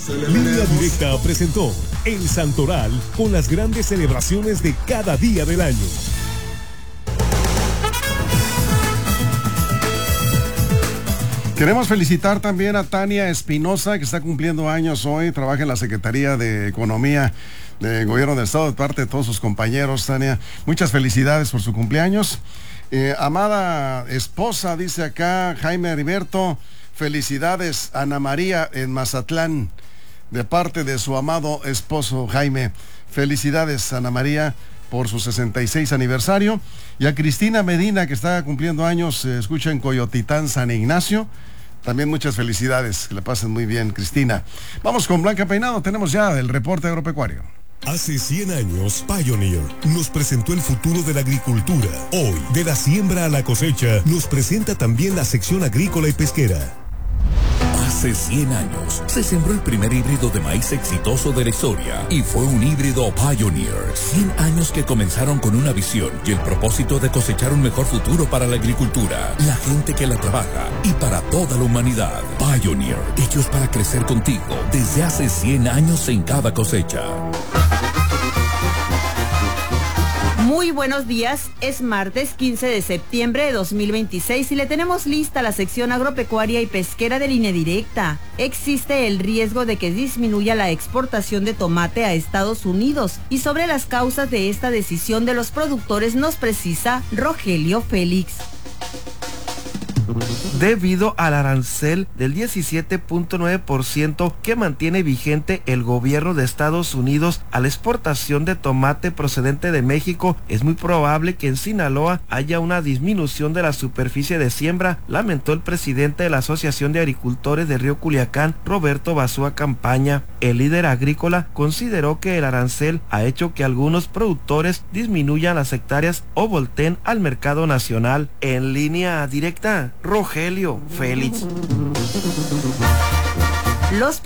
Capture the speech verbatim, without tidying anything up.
Línea Directa presentó El Santoral con las grandes celebraciones de cada día del año. Queremos felicitar también a Tania Espinosa, que está cumpliendo años hoy, trabaja en la Secretaría de Economía del Gobierno del Estado, de parte de todos sus compañeros. Tania, muchas felicidades por su cumpleaños. Eh, amada esposa, dice acá Jaime Heriberto, felicidades Ana María en Mazatlán, de parte de su amado esposo Jaime. Felicidades Ana María por su sesenta y seis aniversario. Y a Cristina Medina, que está cumpliendo años, se escucha en Coyotitán, San Ignacio. También muchas felicidades, que le pasen muy bien, Cristina. Vamos con Blanca Peinado, tenemos ya el reporte agropecuario. Hace cien años, Pioneer nos presentó el futuro de la agricultura. Hoy, de la siembra a la cosecha, nos presenta también la sección agrícola y pesquera. Hace cien años, se sembró el primer híbrido de maíz exitoso de la historia y fue un híbrido Pioneer. cien años que comenzaron con una visión y el propósito de cosechar un mejor futuro para la agricultura, la gente que la trabaja y para toda la humanidad. Pioneer, hechos para crecer contigo desde hace cien años en cada cosecha. Muy buenos días, es martes quince de septiembre de dos mil veintiséis y le tenemos lista la sección agropecuaria y pesquera de Línea Directa. Existe el riesgo de que disminuya la exportación de tomate a Estados Unidos y sobre las causas de esta decisión de los productores nos precisa Rogelio Félix. Debido al arancel del diecisiete punto nueve por ciento que mantiene vigente el gobierno de Estados Unidos a la exportación de tomate procedente de México, es muy probable que en Sinaloa haya una disminución de la superficie de siembra, lamentó el presidente de la Asociación de Agricultores de Río Culiacán, Roberto Basúa Campaña. El líder agrícola consideró que el arancel ha hecho que algunos productores disminuyan las hectáreas o volteen al mercado nacional. En Línea Directa, Rogelio Félix. Los